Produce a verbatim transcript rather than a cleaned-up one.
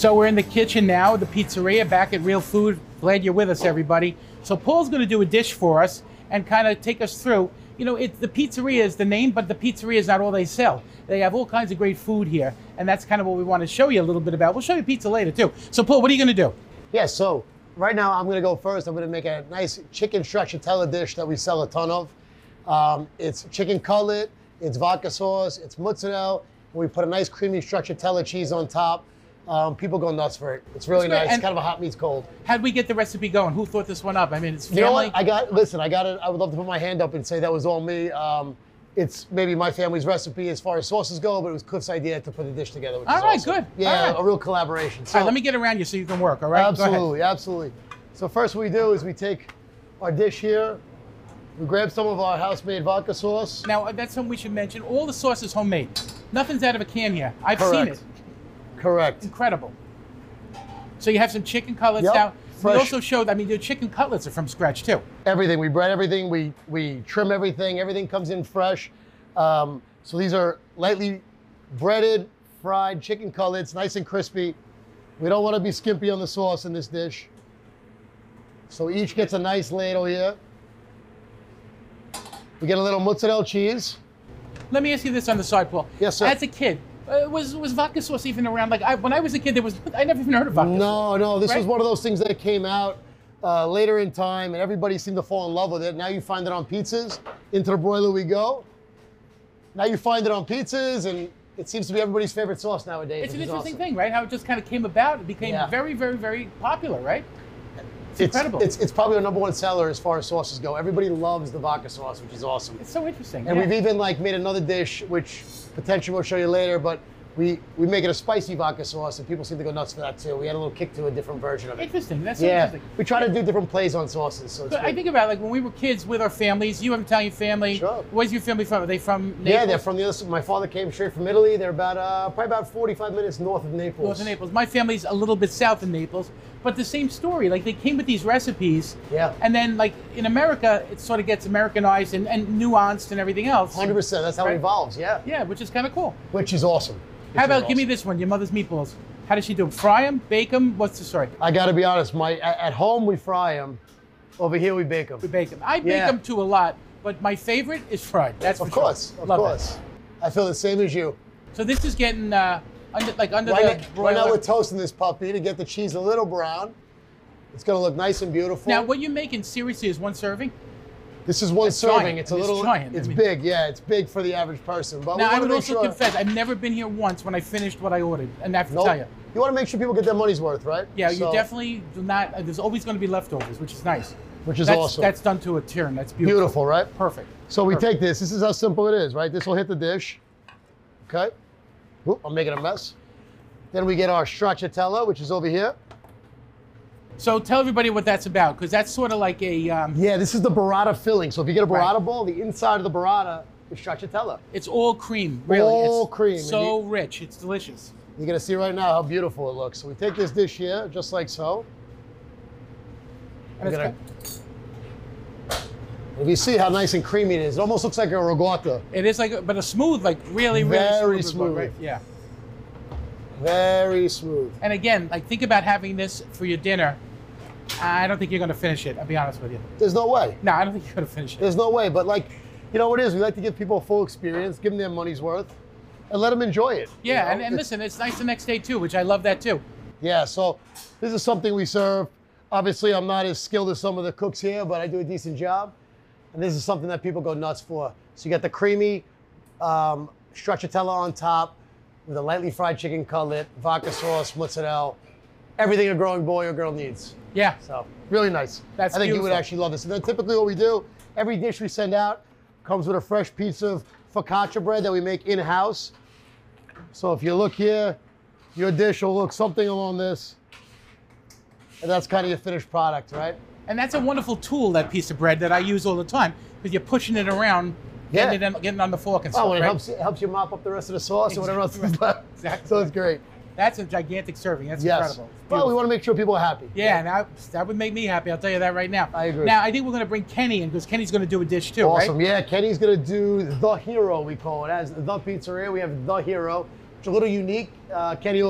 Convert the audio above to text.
So we're in the kitchen now, the pizzeria, back at Real Food. Glad you're with us, everybody. So Paul's going to do a dish for us and kind of take us through. You know, it, the pizzeria is the name, but the pizzeria is not all they sell. They have all kinds of great food here, and that's kind of what we want to show you a little bit about. We'll show you pizza later, too. So, Paul, what are you going to do? Yeah, so right now I'm going to go first. I'm going to make a nice chicken stracciatella dish that we sell a ton of. Um, it's chicken cutlet, it's vodka sauce, it's mozzarella. We put a nice creamy stracciatella cheese on top. Um, people go nuts for it. It's really nice. It's kind of a hot meets cold. How'd we get the recipe going? Who thought this one up? I mean, it's family. You know what? I got, listen, I got it. I would love to put my hand up and say that was all me. Um, it's maybe my family's recipe as far as sauces go, but it was Cliff's idea to put the dish together. Which all is right, awesome. good. Yeah, right. a real collaboration. So, all right, let me get around you so you can work, all right? Absolutely, absolutely. So first what we do is we take our dish here, we grab some of our house-made vodka sauce. Now, that's something we should mention. All the sauce is homemade. Nothing's out of a can here. I've Correct. seen it. Correct. Incredible. So you have some chicken cutlets yep. now. Fresh. We also showed, I mean, the chicken cutlets are from scratch too. Everything, we bread everything, we, we trim everything, everything comes in fresh. Um, so these are lightly breaded, fried chicken cutlets, nice and crispy. We don't want to be skimpy on the sauce in this dish. So each gets a nice ladle here. We get a little mozzarella cheese. Let me ask you this on the side, Paul. Yes, sir. As a kid, uh, was was vodka sauce even around? Like I, when I was a kid, there was I never even heard of vodka no, sauce. No, no. This right? was one of those things that came out uh, later in time, and everybody seemed to fall in love with it. Now you find it on pizzas. Into the broiler we go. Now you find it on pizzas, and it seems to be everybody's favorite sauce nowadays. It's an interesting awesome. thing, right? How it just kind of came about. It became yeah. very, very, very popular, right? It's, it's incredible. It's, it's probably our number one seller as far as sauces go. Everybody loves the vodka sauce, which is awesome. It's so interesting. And yeah. we've even like made another dish, which potentially we'll show you later, but we, we make it a spicy vodka sauce, and people seem to go nuts for that too. We had a little kick to a different version of it. Interesting. That's so yeah. interesting. We try to do different plays on sauces. So, it's so I think about like when we were kids with our families. You have an Italian family. Sure. Where's your family from? Are they from Naples? Yeah, they're from the other side. My father came straight from Italy. They're about uh, probably about forty-five minutes north of Naples. North of Naples. My family's a little bit south of Naples, but the same story. Like they came with these recipes. Yeah. And then like in America, it sort of gets Americanized and, and nuanced and everything else. one hundred percent. That's how right? it evolves. Yeah. Yeah, which is kind of cool. Which is awesome. Which How about, awesome. give me this one, your mother's meatballs. How does she do them? Fry them, bake them? What's the story? I got to be honest. My at, at home we fry them. Over here we bake them. We bake them. I bake Yeah. them too a lot, but my favorite is fried. That's Of for course. sure. Of Love course. That. I feel the same as you. So this is getting uh, under, like under Right, the now, right broiler. now we're toasting this puppy to get the cheese a little brown. It's going to look nice and beautiful. Now, what you're making seriously is one serving? This is one That's serving. giant. It's a It's little. giant. It's I mean- big. Yeah, it's big for the average person. But Now, we I want would to make also sure. confess, I've never been here once when I finished what I ordered, and I have to Nope. tell you. You want to make sure people get their money's worth, right? Yeah, you So- definitely do not, uh, there's always going to be leftovers, which is nice. Which is that's, awesome. That's done to a turn. That's beautiful. Beautiful, right? Perfect. So we Perfect. take this. This is how simple it is, right? This will hit the dish. Okay. Oop, I'm making a mess. Then we get our stracciatella, which is over here. So tell everybody what that's about, because that's sort of like a, um, Yeah, this is the burrata filling. So if you get a burrata Right. ball, the inside of the burrata is stracciatella. it's all cream, really. All it's cream. So And rich. It's delicious. You're gonna see right now how beautiful it looks. So we take this dish here, just like so. And it's We're gonna- got- If you see how nice and creamy it is, it almost looks like a regatta. it is like, a, but a smooth, like really, really Very smooth. smooth. Right? Yeah. Very smooth. And again, like think about having this for your dinner. I don't think you're going to finish it. I'll be honest with you. There's no way. No, I don't think you're going to finish it. There's no way. But like, you know what it is? We like to give people a full experience, give them their money's worth, and let them enjoy it. you Yeah, know? and, and It's- listen, it's nice the next day too, which I love that too. Yeah, so this is something we serve. Obviously, I'm not as skilled as some of the cooks here, but I do a decent job. And this is something that people go nuts for. So you got the creamy um, stracciatella on top with a lightly fried chicken cutlet, vodka sauce, mozzarella, everything a growing boy or girl needs. Yeah. So really nice. That's I think you would beautiful. actually love this. And then typically what we do, every dish we send out comes with a fresh piece of focaccia bread that we make in-house. So if you look here, your dish will look something along this. And that's kind of your finished product, right? And that's a wonderful tool, that piece of bread that I use all the time, because you're pushing it around, Yeah. getting, it in, getting on the fork and stuff. Oh, and it right? helps, it helps you mop up the rest of the sauce or whatever else is Exactly. left. Exactly. So it's great. That's a gigantic serving. That's Yes. incredible. Well, we Beautiful. want to make sure people are happy. Yeah, now that would make me happy. I'll tell you that right now. I agree. Now I think we're going to bring Kenny in, because Kenny's going to do a dish too, Awesome. right? Yeah, Kenny's going to do the hero, we call it. As the pizzeria, we have the hero. It's a little unique. Uh, Kenny will